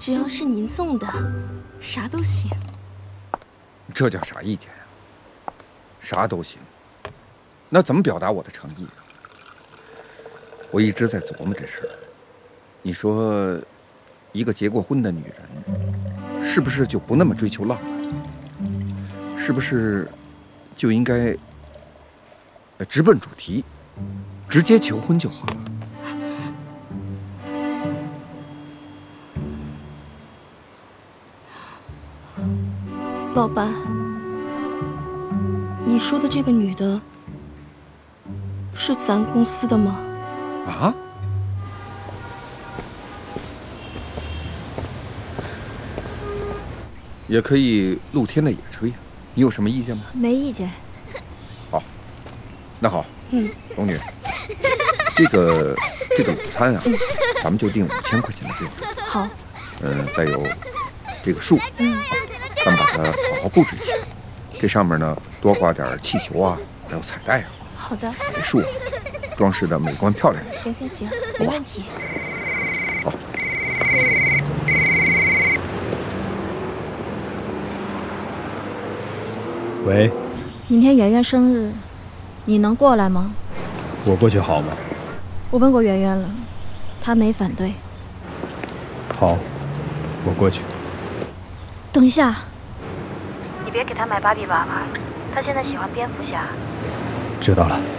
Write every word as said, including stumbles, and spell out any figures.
只要是您送的，啥都行。 这叫啥意见呀？啥都行，那怎么表达我的诚意啊？我一直在琢磨这事儿。你说，一个结过婚的女人，是不是就不那么追求浪漫？是不是就应该直奔主题，直接求婚就好了？ 老板，你说的这个女的，是咱公司的吗？ 啊？也可以露天的野炊，你有什么意见吗？ 没意见。 好，那好， 嗯， 龙女，这个这个午餐啊，咱们就定五千块钱的标准。 好。 嗯，再有这个树，嗯，咱们把它好好布置一下。这上面呢，多挂点气球啊，还有彩带啊。 好的。 把这树啊装饰的美观漂亮。 行行行，没问题。 好。 喂， 明天圆圆生日，你能过来吗？ 我过去好吗？ 我问过圆圆了，她没反对。 好，我过去。 等一下，你别给她买芭比娃娃，她现在喜欢蝙蝠侠。 知道了。